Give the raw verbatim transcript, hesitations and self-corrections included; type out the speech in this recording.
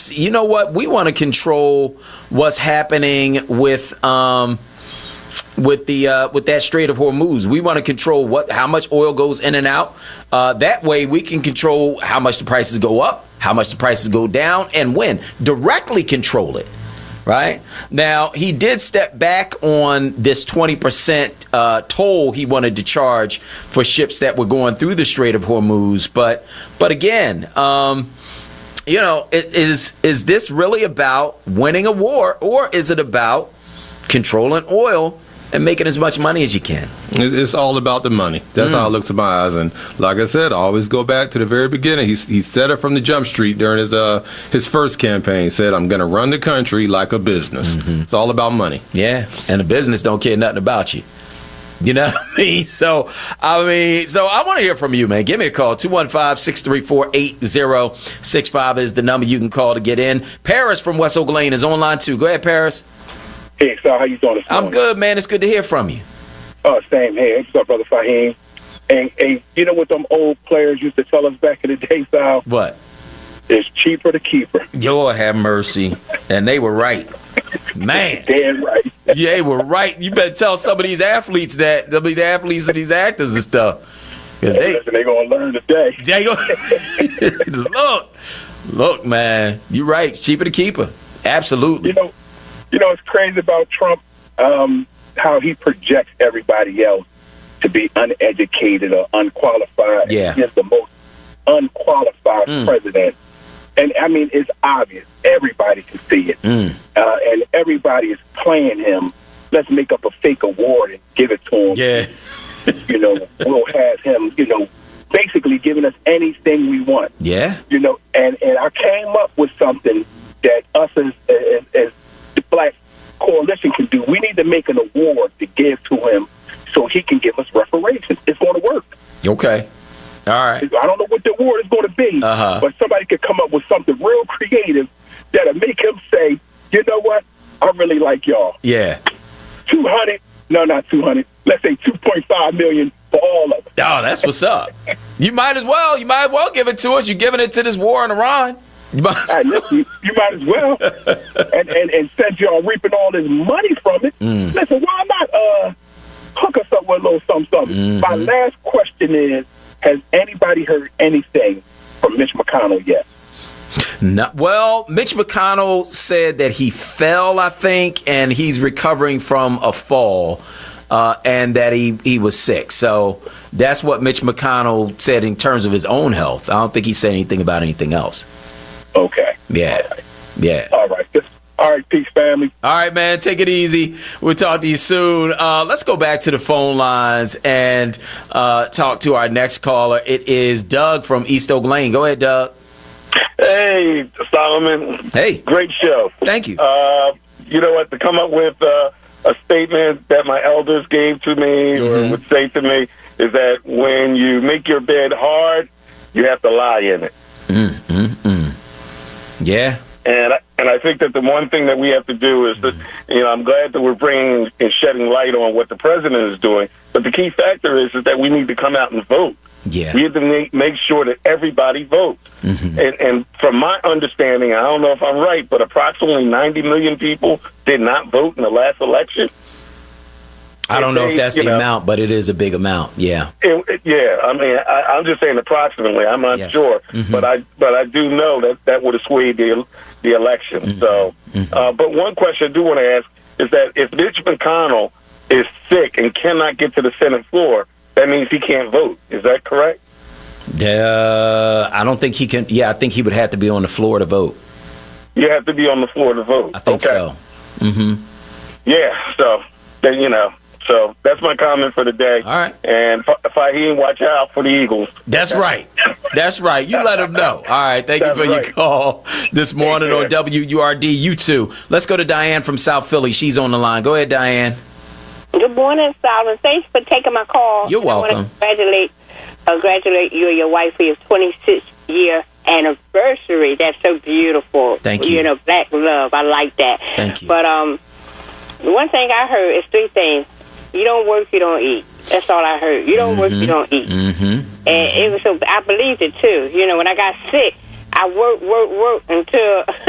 us, you know what? We want to control what's happening with um, with the uh, with that Strait of Hormuz. We want to control what how much oil goes in and out. Uh, that way, we can control how much the prices go up, how much the prices go down, and when. Directly control it. Right? Now, he did step back on this twenty percent uh, toll he wanted to charge for ships that were going through the Strait of Hormuz. But but again, um, you know, it, is is this really about winning a war, or is it about controlling oil and making as much money as you can? It's all about the money. That's mm. how it looks to my eyes. And like I said, I always go back to the very beginning. He, he said it from the jump street during his uh, his first campaign. He said, I'm going to run the country like a business. Mm-hmm. It's all about money. Yeah, and the business don't care nothing about you. You know what I mean? So, I mean, so I want to hear from you, man. Give me a call. two one five, six three four, eight zero six five is the number you can call to get in. Paris from West Oak Lane is online, too. Go ahead, Paris. Hey, Sal, how you doing this morning? I'm good, man. It's good to hear from you. Oh, same. Hey, what's up, Brother Fahim? And, and you know what them old players used to tell us back in the day, Sal? What? It's cheaper to keep her. Lord have mercy. And they were right. Man. Damn right. Yeah, they were right. You better tell some of these athletes that. They'll be the athletes and these actors and stuff. Hey, they, listen, they going to learn today. They gonna, look. Look, man. You're right. It's cheaper to keep her. Absolutely. You know, You know, it's crazy about Trump, um, how he projects everybody else to be uneducated or unqualified. Yeah. He is the most unqualified mm. president. And, I mean, it's obvious. Everybody can see it. Mm. Uh, and everybody is playing him. Let's make up a fake award and give it to him. Yeah. You know, we'll have him, you know, basically giving us anything we want. Yeah. You know, and, and I came up with something that us as, as, as the Black Coalition can do. We need to make an award to give to him so he can give us reparations. It's going to work. Okay. All right. I don't know what the award is going to be, uh-huh. but somebody could come up with something real creative that'll make him say, you know what, I really like y'all. Yeah. two hundred, no, not two hundred, let's say two point five million for all of them. Oh, that's what's up. You might as well. You might as well give it to us. You're giving it to this war in Iran. You might as well. Right, listen, you might as well. and, and, and since y'all reaping all this money from it, mm. listen, why not uh, hook us up with a little something, something? Mm-hmm. My last question is, has anybody heard anything from Mitch McConnell yet? No, well, Mitch McConnell said that he fell, I think, and he's recovering from a fall, uh, and that he, he was sick. So that's what Mitch McConnell said in terms of his own health. I don't think he said anything about anything else. Okay. Yeah. All right. Yeah. All right. All right. Peace, family. All right, man. Take it easy. We'll talk to you soon. Uh, let's go back to the phone lines and uh, talk to our next caller. It is Doug from East Oak Lane. Go ahead, Doug. Hey, Solomon. Hey. Great show. Thank you. Uh, you know what? To come up with uh, a statement that my elders gave to me mm-hmm. or would say to me is that when you make your bed hard, you have to lie in it. Mm, mm, mm. Yeah. And I, and I think that the one thing that we have to do is that, you know, I'm glad that we're bringing and shedding light on what the president is doing. But the key factor is, is that we need to come out and vote. Yeah. We have to make, make sure that everybody votes. Mm-hmm. And, and from my understanding, I don't know if I'm right, but approximately ninety million people did not vote in the last election. I don't know they, if that's the know, amount, but it is a big amount. Yeah. It, it, yeah. I mean, I, I'm just saying approximately. I'm not yes. sure, mm-hmm. but I but I do know that that would have swayed the the election. Mm-hmm. So, mm-hmm. uh, but one question I do want to ask is that if Mitch McConnell is sick and cannot get to the Senate floor, that means he can't vote. Is that correct? Uh, I don't think he can. Yeah, I think he would have to be on the floor to vote. You have to be on the floor to vote. I think okay. so. Mm-hmm. Yeah. So then you know. So that's my comment for the day. All right. And Fahim, watch out for the Eagles. That's right. That's right. You let them know. All right. Thank that's you for right. your call this morning on W U R D. You too. Let's go to Diane from South Philly. She's on the line. Go ahead, Diane. Good morning, Solomon. Thanks for taking my call. You're welcome. I want to congratulate, uh, congratulate you and your wife for your twenty-sixth year anniversary. That's so beautiful. Thank you. You know, black love. I like that. Thank you. But um, one thing I heard is three things. You don't work, you don't eat. That's all I heard. You don't mm-hmm. work, you don't eat. Mm-hmm. And mm-hmm. it was so. I believed it too. You know, when I got sick, I worked, worked, worked until